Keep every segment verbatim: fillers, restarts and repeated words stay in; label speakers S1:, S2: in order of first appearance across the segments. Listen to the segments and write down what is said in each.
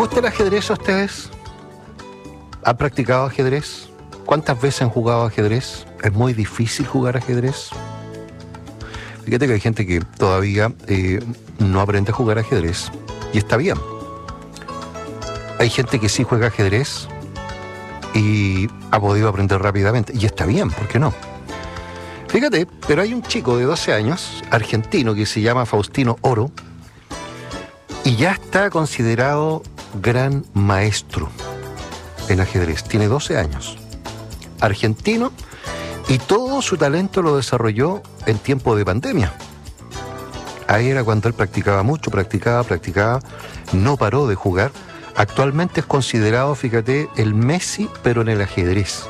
S1: gusta el ajedrez a ustedes? ¿Han practicado ajedrez? ¿Cuántas veces han jugado ajedrez? ¿Es muy difícil jugar ajedrez? Fíjate que hay gente que todavía eh, no aprende a jugar ajedrez y está bien. Hay gente que sí juega ajedrez y ha podido aprender rápidamente y está bien, ¿por qué no? Fíjate, pero hay un chico de doce años, argentino, que se llama Faustino Oro y ya está considerado gran maestro en ajedrez. Tiene doce años, argentino, y todo su talento lo desarrolló en tiempo de pandemia. Ahí era cuando él practicaba mucho, practicaba, practicaba, no paró de jugar. Actualmente es considerado, fíjate, el Messi, pero en el ajedrez.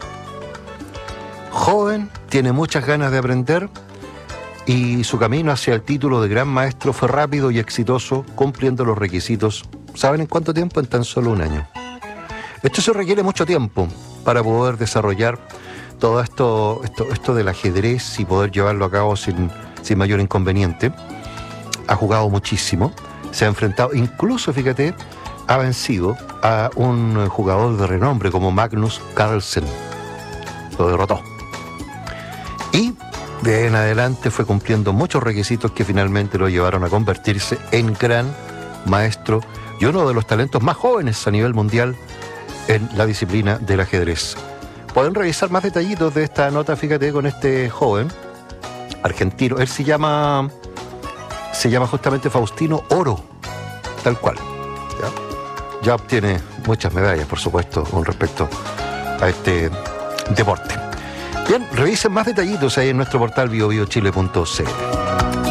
S1: Joven, tiene muchas ganas de aprender y su camino hacia el título de gran maestro fue rápido y exitoso, cumpliendo los requisitos. ¿Saben en cuánto tiempo? En tan solo un año. Esto se requiere mucho tiempo para poder desarrollar todo esto, esto, esto del ajedrez y poder llevarlo a cabo sin, sin mayor inconveniente. Ha jugado muchísimo, se ha enfrentado, incluso, fíjate, ha vencido a un jugador de renombre como Magnus Carlsen. Lo derrotó. Y de ahí en adelante fue cumpliendo muchos requisitos que finalmente lo llevaron a convertirse en gran maestro y uno de los talentos más jóvenes a nivel mundial en la disciplina del ajedrez. Pueden revisar más detallitos de esta nota, fíjate, con este joven argentino. Él se llama, se llama justamente Faustino Oro, tal cual. ¿Ya? Ya obtiene muchas medallas, por supuesto, con respecto a este deporte. Bien, revisen más detallitos ahí en nuestro portal bio bio chile punto c l.